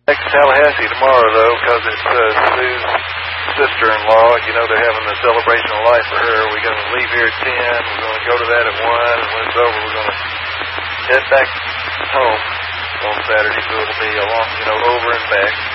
Back to Tallahassee tomorrow, though, because it's Sue's sister-in-law. You know, they're having a celebration of life for her. We're going to leave here at 10. We're going to go to that at 1. And when it's over, we're going to head back home on Saturday. So it'll be a long, over and back.